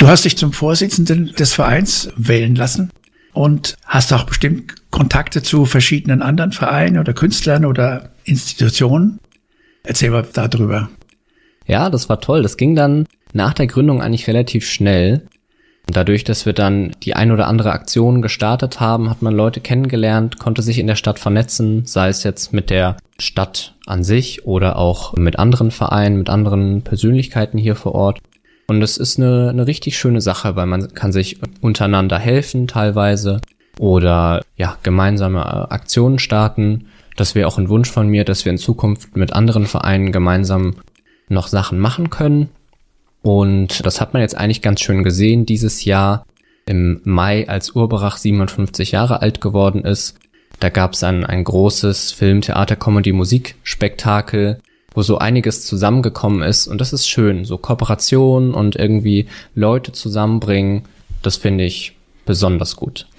Du hast dich zum Vorsitzenden des Vereins wählen lassen und hast auch bestimmt Kontakte zu verschiedenen anderen Vereinen oder Künstlern oder Institutionen. Erzähl mal darüber. Ja, das war toll. Das ging dann nach der Gründung eigentlich relativ schnell. Und dadurch, dass wir dann die ein oder andere Aktion gestartet haben, hat man Leute kennengelernt, konnte sich in der Stadt vernetzen, sei es jetzt mit der Stadt an sich oder auch mit anderen Vereinen, mit anderen Persönlichkeiten hier vor Ort. Und es ist eine richtig schöne Sache, weil man kann sich untereinander helfen teilweise oder ja gemeinsame Aktionen starten. Das wäre auch ein Wunsch von mir, dass wir in Zukunft mit anderen Vereinen gemeinsam noch Sachen machen können. Und das hat man jetzt eigentlich ganz schön gesehen dieses Jahr im Mai, als Urberach 57 Jahre alt geworden ist. Da gab es ein großes Film-, Theater-, Comedy-, Musikspektakel, wo so einiges zusammengekommen ist. Und das ist schön, so Kooperation und irgendwie Leute zusammenbringen. Das finde ich besonders gut.